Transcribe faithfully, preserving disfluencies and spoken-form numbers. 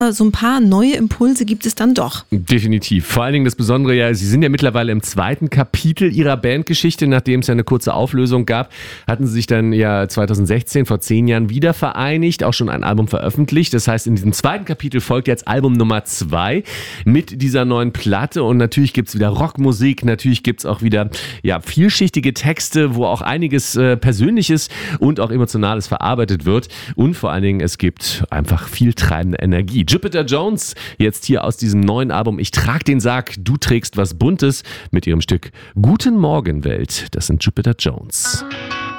so ein paar neue Impulse gibt es dann doch. Definitiv. Vor allen Dingen das Besondere, ja, Sie sind ja mittlerweile im zweiten Kapitel Ihrer Bandgeschichte. Nachdem es ja eine kurze Auflösung gab, hatten Sie sich dann ja zwanzig sechzehn, vor zehn Jahren, wieder vereinigt, auch schon ein Album veröffentlicht. Das heißt, in diesem zweiten Kapitel folgt jetzt Album Nummer zwei mit dieser neuen Platte. Und natürlich gibt es wieder Rockmusik, natürlich gibt es auch wieder ja, vielschichtige Texte, wo auch einiges äh, Persönliches und auch Emotionales verarbeitet wird. Und vor allen Dingen, es gibt einfach viel treibende Energie. Jupiter Jones, jetzt hier aus diesem neuen Album Ich trag den Sarg, du trägst was Buntes, mit ihrem Stück Guten Morgen Welt. Das sind Jupiter Jones.